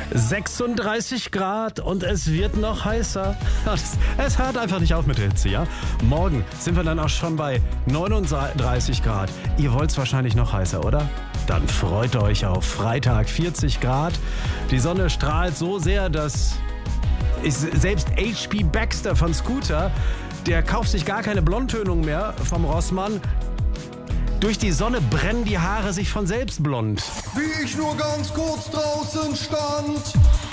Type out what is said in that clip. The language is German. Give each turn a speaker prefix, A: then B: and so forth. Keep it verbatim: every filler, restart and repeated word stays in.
A: sechsunddreißig Grad und es wird noch heißer. Es, es hört einfach nicht auf mit der Hitze, ja? Morgen sind wir dann auch schon bei neununddreißig Grad. Ihr wollt es wahrscheinlich noch heißer, oder? Dann freut euch auf Freitag vierzig Grad. Die Sonne strahlt so sehr, dass ich, selbst H P Baxter von Scooter, der kauft sich gar keine Blondtönung mehr vom Rossmann. Durch die Sonne brennen die Haare sich von selbst blond.
B: Wie ich nur ganz kurz draußen stand